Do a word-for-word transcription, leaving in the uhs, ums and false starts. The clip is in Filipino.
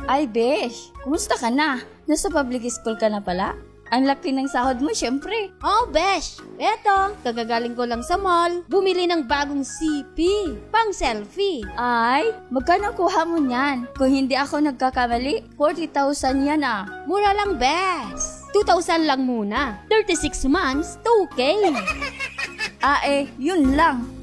Ay, besh, kumusta ka na? Nasa public school ka na pala? Ang laki ng sahod mo, syempre. Oh, besh. Eto, kagagaling ko lang sa mall. Bumili ng bagong C P. Pang selfie. Ay, magkano kuha mo niyan? Kung hindi ako nagkakamali, forty thousand yan ah. Mura lang, besh. two thousand lang muna. thirty-six months, two K. Ah eh, yun lang.